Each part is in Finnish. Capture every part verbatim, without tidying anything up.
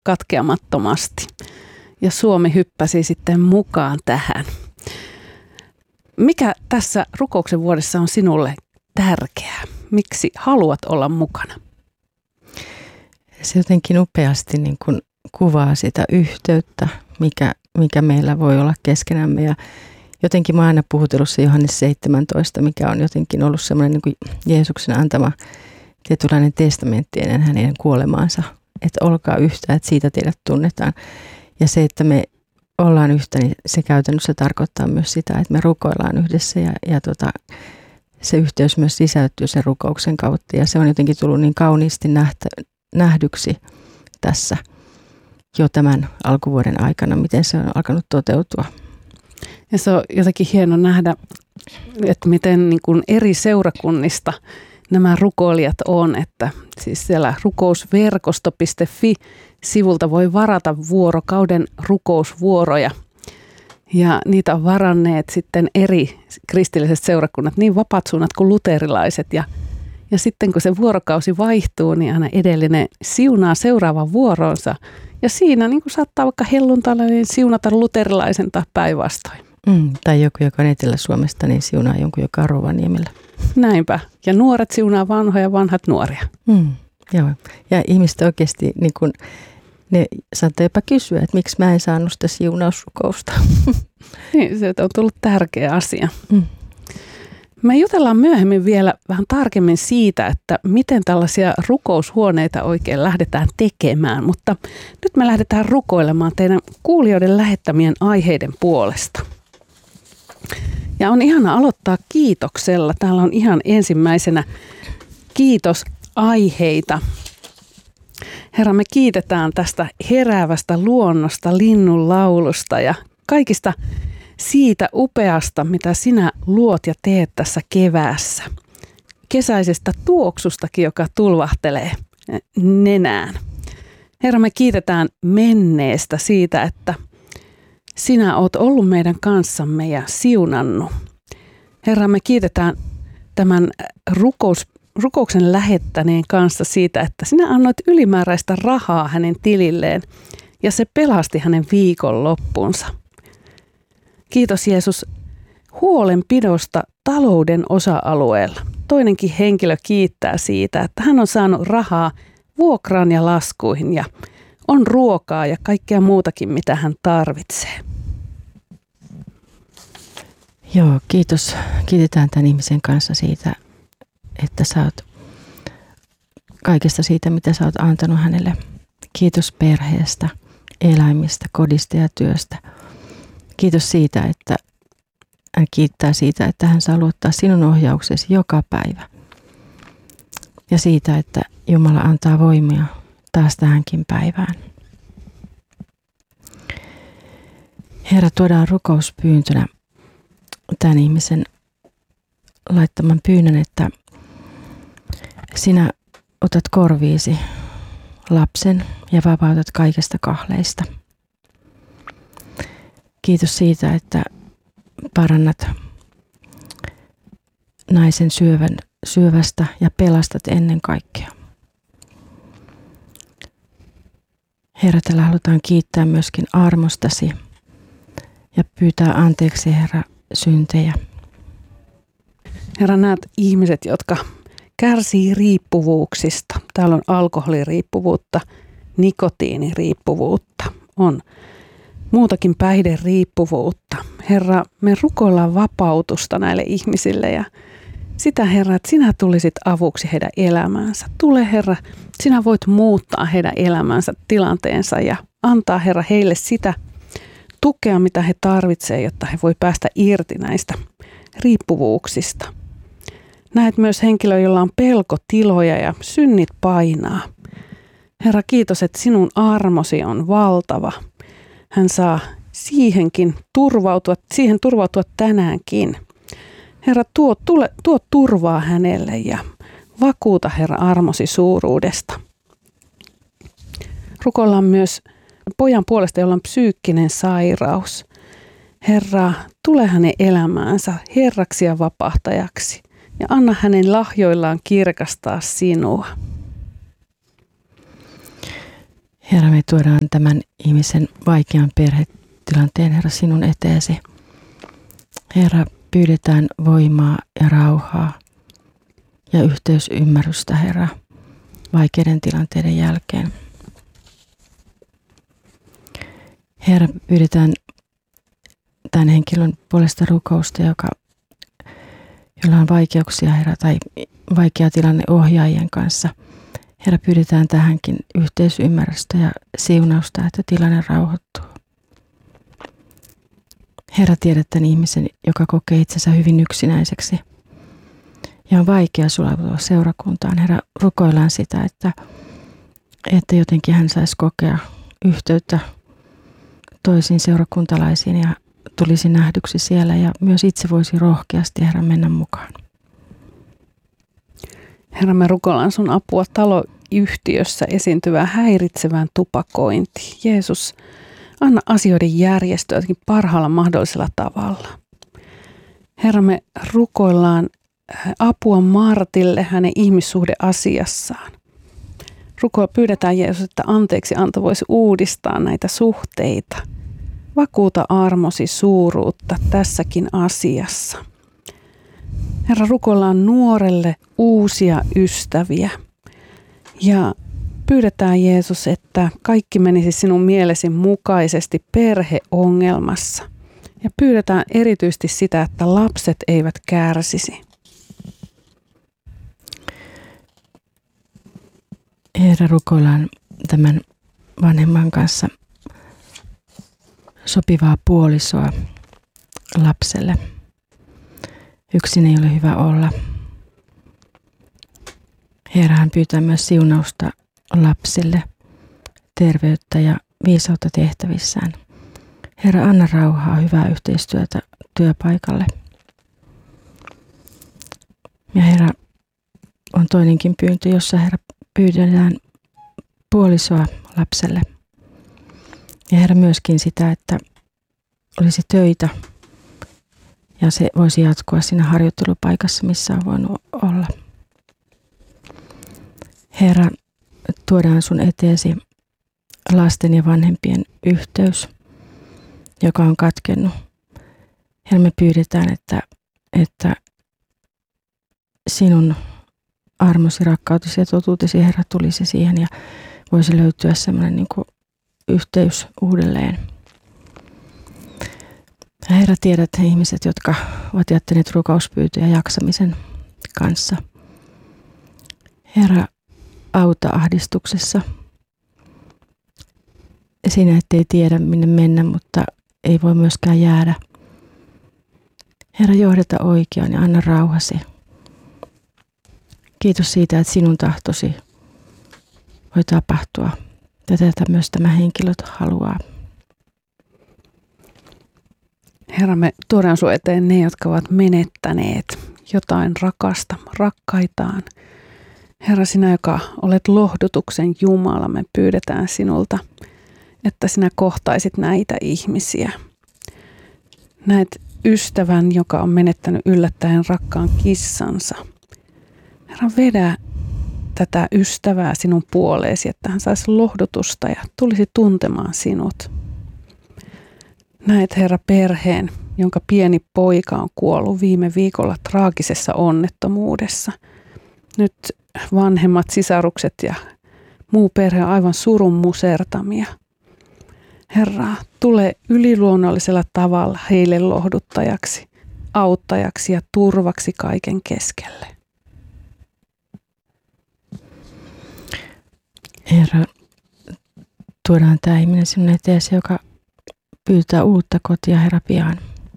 katkeamattomasti. Ja Suomi hyppäsi sitten mukaan tähän. Mikä tässä rukouksen vuodessa on sinulle tärkeää? Miksi haluat olla mukana? Se jotenkin upeasti niin kuin kuvaa sitä yhteyttä, mikä, mikä meillä voi olla keskenämme. Ja jotenkin mä oon aina puhutellut se Johannes seitsemäntoista, mikä on jotenkin ollut semmoinen niin kuin Jeesuksen antama tietynlainen testamentti ennen hänen kuolemaansa. Että olkaa yhtä, että siitä teidät tunnetaan. Ja se, että me ollaan yhtä, niin se käytännössä tarkoittaa myös sitä, että me rukoillaan yhdessä ja, ja tota, se yhteys myös sisältyy sen rukouksen kautta. Ja se on jotenkin tullut niin kauniisti nähtä, nähdyksi tässä jo tämän alkuvuoden aikana, miten se on alkanut toteutua. Ja se on jotenkin hieno nähdä, että miten niin kuin eri seurakunnista nämä rukoilijat on, että siis siellä rukousverkosto piste fi-sivulta voi varata vuorokauden rukousvuoroja. Ja niitä on varanneet sitten eri kristilliset seurakunnat, niin vapaat suunnat kuin luterilaiset. Ja, ja sitten kun se vuorokausi vaihtuu, niin aina edellinen siunaa seuraavan vuoronsa. Ja siinä niin kuin saattaa vaikka helluntalainen siunata luterilaisen tai päinvastoin. Mm, tai joku, joka on Etelä-Suomesta, niin siunaa jonkun, joka on Rovaniemellä. Näinpä. Ja nuoret siunaa vanhoja, vanhat nuoria. Mm, joo. Ja ihmiset oikeasti, niin kun, ne saattaa jopa kysyä, että miksi mä en saanut sitä siunausrukousta. Niin, se on tullut tärkeä asia. Mm. Me jutellaan myöhemmin vielä vähän tarkemmin siitä, että miten tällaisia rukoushuoneita oikein lähdetään tekemään, mutta nyt me lähdetään rukoilemaan teidän kuulijoiden lähettämien aiheiden puolesta. Ja on ihana aloittaa kiitoksella. Täällä on ihan ensimmäisenä kiitosaiheita. Herra, me kiitetään tästä heräävästä luonnosta, linnun laulusta ja kaikista siitä upeasta, mitä sinä luot ja teet tässä keväässä. Kesäisestä tuoksustakin, joka tulvahtelee nenään. Herra, me kiitetään menneestä siitä, että sinä oot ollut meidän kanssamme ja siunannut. Herra, me kiitetään tämän rukous, rukouksen lähettäneen kanssa siitä, että sinä annoit ylimääräistä rahaa hänen tililleen ja se pelasti hänen viikonloppunsa. Kiitos Jeesus huolenpidosta talouden osa-alueella. Toinenkin henkilö kiittää siitä, että hän on saanut rahaa vuokraan ja laskuihin ja on ruokaa ja kaikkea muutakin, mitä hän tarvitsee. Joo, kiitos. Kiitetään tämän ihmisen kanssa siitä, että sä oot kaikesta siitä, mitä sä oot antanut hänelle. Kiitos perheestä, eläimistä, kodista ja työstä. Kiitos siitä, että hän kiittää siitä, että hän saa luottaa sinun ohjauksesi joka päivä. Ja siitä, että Jumala antaa voimia taas tähänkin päivään. Herra, tuodaan rukouspyyntönä tämän ihmisen laittaman pyynnön, että sinä otat korviisi lapsen ja vapautat kaikesta kahleista. Kiitos siitä, että parannat naisen syövän, syövästä ja pelastat ennen kaikkea. Herra, tällä halutaan kiittää myöskin armostasi ja pyytää anteeksi, Herra, syntejä. Herra, näet ihmiset, jotka kärsii riippuvuuksista. Täällä on alkoholiriippuvuutta, nikotiiniriippuvuutta, on muutakin päihderiippuvuutta. Herra, me rukoillaan vapautusta näille ihmisille ja sitä, Herra, että sinä tulisit avuksi heidän elämäänsä. Tule, Herra, sinä voit muuttaa heidän elämänsä, tilanteensa ja antaa, Herra, heille sitä tukea, mitä he tarvitsevat, jotta he voi päästä irti näistä riippuvuuksista. Näet myös henkilö, jolla on pelkotiloja ja synnit painaa. Herra, kiitos, että sinun armosi on valtava. Hän saa siihenkin turvautua, siihen turvautua tänäänkin. Herra, tuo, tule, tuo turvaa hänelle ja vakuuta, Herra, armosi suuruudesta. Rukoillaan myös pojan puolesta, jolla on psyykkinen sairaus. Herra, tule hänen elämäänsä herraksi ja vapahtajaksi ja anna hänen lahjoillaan kirkastaa sinua. Herra, me tuodaan tämän ihmisen vaikean perhetilanteen, Herra, sinun eteesi. Herra, pyydetään voimaa ja rauhaa ja yhteisymmärrystä, Herra, vaikeiden tilanteiden jälkeen. Herra, pyydetään tämän henkilön puolesta rukousta, joka, jolla on vaikeuksia, Herra, tai vaikea tilanne ohjaajien kanssa. Herra, pyydetään tähänkin yhteisymmärrystä ja siunausta, että tilanne rauhoittuu. Herra, tiedät tämän ihmisen, joka kokee itsensä hyvin yksinäiseksi ja on vaikea sulautua seurakuntaan. Herra, rukoillaan sitä, että, että jotenkin hän saisi kokea yhteyttä toisiin seurakuntalaisiin ja tulisi nähdyksi siellä ja myös itse voisi rohkeasti, Herra, mennä mukaan. Herra, me rukoillaan sun apua taloyhtiössä esiintyvään häiritsevään tupakointiin. Jeesus, anna asioiden järjestyä jotenkin parhaalla mahdollisella tavalla. Herra, me rukoillaan apua Martille hänen ihmissuhdeasiassaan. Rukoil, pyydetään Jeesus, että anteeksi anto voisi uudistaa näitä suhteita. Vakuuta armosi suuruutta tässäkin asiassa. Herra, rukoillaan nuorelle uusia ystäviä ja pyydetään Jeesus, että kaikki menisi sinun mielesi mukaisesti perheongelmassa. Ja pyydetään erityisesti sitä, että lapset eivät kärsisi. Herra, rukoillaan tämän vanhemman kanssa sopivaa puolisoa lapselle. Yksin ei ole hyvä olla. Herra, hän pyytää myös siunausta lapsille, terveyttä ja viisautta tehtävissään. Herra, anna rauhaa, hyvää yhteistyötä työpaikalle. Ja Herra, on toinenkin pyyntö, jossa Herra pyydetään puolisoa lapselle. Ja Herra, myöskin sitä, että olisi töitä ja se voisi jatkua siinä harjoittelupaikassa, missä on voinut olla. Herra, tuodaan sun eteesi lasten ja vanhempien yhteys, joka on katkennut. Herra, me pyydetään, että, että sinun armosi, rakkautesi ja totuutesi, Herra, tulisi siihen ja voisi löytyä semmoinen niin kuin yhteys uudelleen. Ja Herra, tiedät he ihmiset, jotka ovat jättäneet rukouspyytöjä jaksamisen kanssa. Herra, auta ahdistuksessa. Siinä ettei tiedä minne mennä, mutta ei voi myöskään jäädä. Herra, johdata oikeaan ja anna rauhasi. Kiitos siitä, että sinun tahtosi voi tapahtua. Ja tätä myös tämä henkilö haluaa. Herra, me tuodaan sun eteen ne, jotka ovat menettäneet jotain rakasta, rakkaitaan. Herra, sinä, joka olet lohdutuksen Jumala, me pyydetään sinulta, että sinä kohtaisit näitä ihmisiä. Näet ystävän, joka on menettänyt yllättäen rakkaan kissansa. Herra, vedä tätä ystävää sinun puoleesi, että hän saisi lohdutusta ja tulisi tuntemaan sinut. Näet, Herra, perheen, jonka pieni poika on kuollut viime viikolla traagisessa onnettomuudessa. Nyt vanhemmat sisarukset ja muu perhe on aivan surun musertamia. Herra, tule yliluonnollisella tavalla heille lohduttajaksi, auttajaksi ja turvaksi kaiken keskelle. Herra, tuodaan tämä ihminen sinun eteesi, joka pyytää uutta kotia, Herra, pian.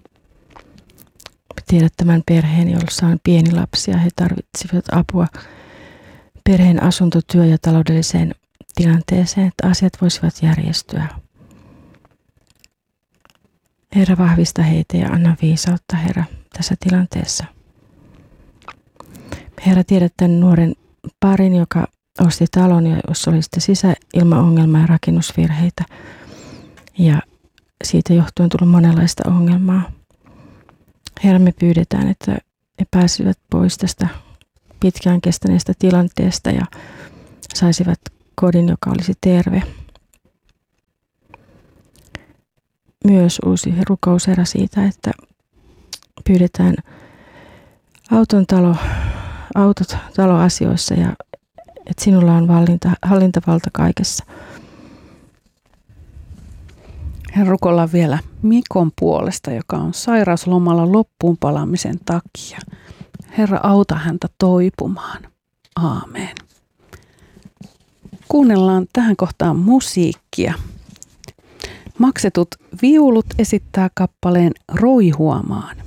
Tiedät tämän perheen, jossa on pieni lapsi ja he tarvitsevat apua perheen asunto-, työ- ja taloudelliseen tilanteeseen, että asiat voisivat järjestyä. Herra, vahvista heitä ja anna viisautta, Herra, tässä tilanteessa. Herra, tiedät tämän nuoren parin, joka osti talon ja jossa oli sitten sisäilmaongelmaa ja rakennusvirheitä. Ja siitä johtuen tullut monenlaista ongelmaa. Herra, me pyydetään, että he pääsivät pois tästä pitkään kestäneestä tilanteesta ja saisivat kodin, joka olisi terve. myös uusi rukouserä siitä, että pyydetään auton talo, autot taloasioissa ja että sinulla on vallinta, hallintavalta kaikessa. Ja rukoillaan vielä Mikon puolesta, joka on sairauslomalla loppuun palaamisen takia. Herra, auta häntä toipumaan. Aamen. Kuunnellaan tähän kohtaan musiikkia. Maksetut viulut esittää kappaleen Roihuamaan.